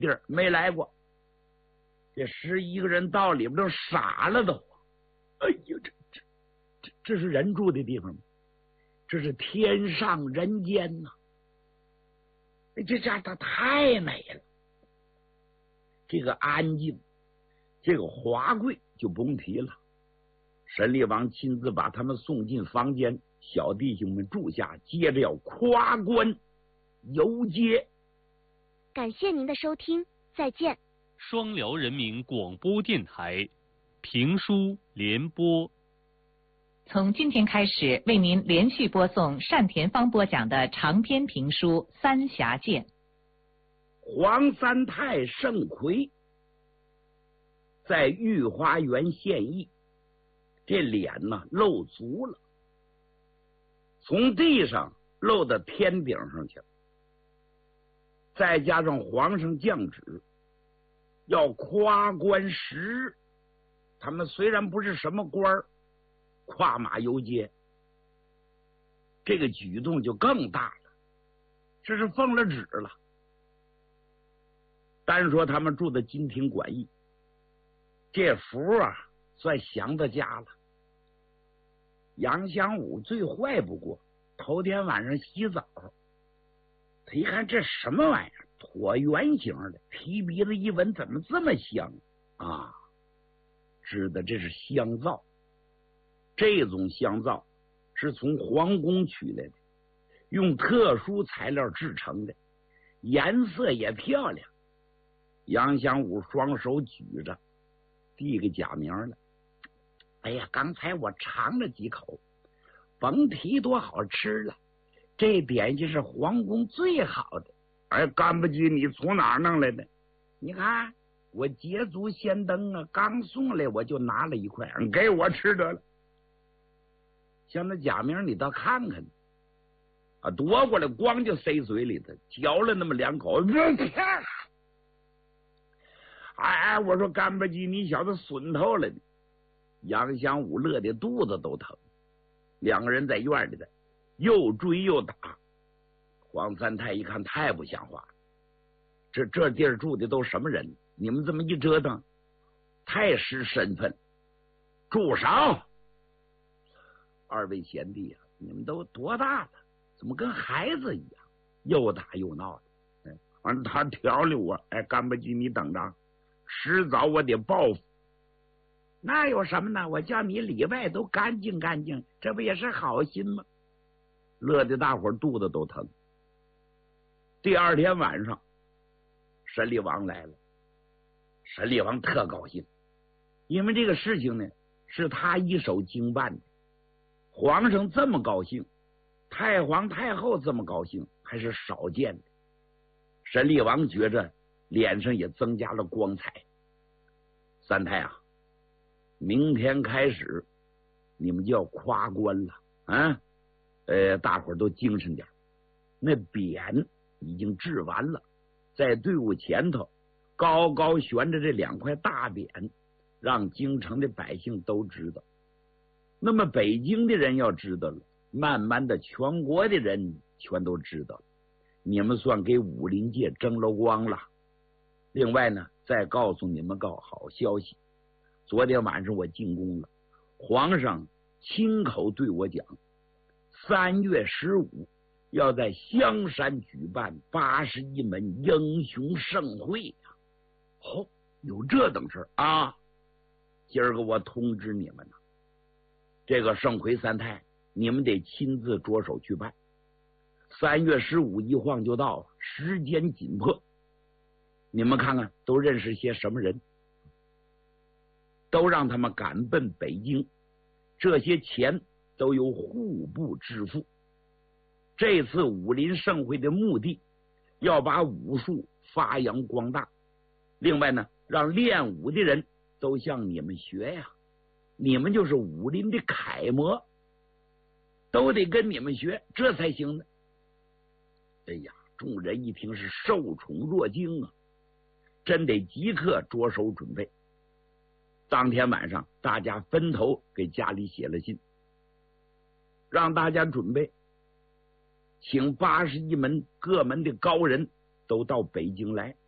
地儿没来过。这11个人到里边都傻了都。哎呦，这是人住的地方吗？这是天上人间呐！这家它太美了，这个安静，这个华贵就不用提了。沈厉王亲自把他们送进房间，小弟兄们住下，接着要夸关游街。 感谢您的收听，再见。 双辽人民广播电台评书联播， 从今天开始为您连续播送单田芳播讲的长篇评书《三峡剑》。 黄三太盛奎在御花园献艺，这脸呢露足了，从地上露到天顶上去了，再加上皇上降旨要夸官10，他们虽然不是什么官儿，跨马游街，这个举动就更大了，这是奉了旨了。单说他们住的金庭馆驿，这福啊算享到家了。杨祥武最坏不过，头天晚上洗澡，他一看这什么玩意儿，椭圆形的，提鼻子一闻，怎么这么香啊？知道这是香皂，这种香皂是从皇宫取来的，用特殊材料制成的，颜色也漂亮。杨祥武双手举着，递给贾明了。哎呀，刚才我尝了几口，甭提多好吃了，这点心是皇宫最好的。哎，干不急，你从哪儿弄来的？你看我捷足先登啊，刚送来我就拿了一块，给我吃得了。像那贾明你倒看看啊，夺过来光就塞嘴里头，嚼了那么2口，哎，我说干巴鸡，你小子损透了！杨祥武乐的肚子都疼，两个人在院里的又追又打。黄三太一看太不像话了，这地儿住的都什么人？你们这么一折腾，太失身份！住手！二位贤弟啊，你们都多大了？怎么跟孩子一样，又打又闹的？完，他调理我，哎，干巴鸡，你等着，迟早我得报复。那有什么呢？我叫你里外都干净干净，这不也是好心吗？乐得大伙儿肚子都疼。第二天晚上，沈厉王来了，沈厉王特高兴，因为这个事情呢是他一手经办的。皇上这么高兴，太皇太后这么高兴，还是少见的。沈厉王觉着脸上也增加了光彩。三太啊，明天开始你们就要夸官了啊！大伙儿都精神点。那匾已经制完了，在队伍前头高高悬着这2块大匾，让京城的百姓都知道。那么北京的人要知道了，慢慢的全国的人全都知道了，你们算给武林界争了光了。另外呢，再告诉你们个好消息，昨天晚上我进宫了，皇上亲口对我讲，3月15要在香山举办81门英雄盛会呀！哦，有这等事啊！今儿个我通知你们呢，这个盛奎三太，你们得亲自着手去办。3月15一晃就到了，时间紧迫。你们看看都认识些什么人，都让他们赶奔北京，这些钱都由户部支付。这次武林盛会的目的，要把武术发扬光大。另外呢，让练武的人都向你们学呀，你们就是武林的楷模，都得跟你们学，这才行呢。哎呀，众人一听是受宠若惊啊，真得即刻着手准备。当天晚上，大家分头给家里写了信，让大家准备，请81门各门的高人都到北京来。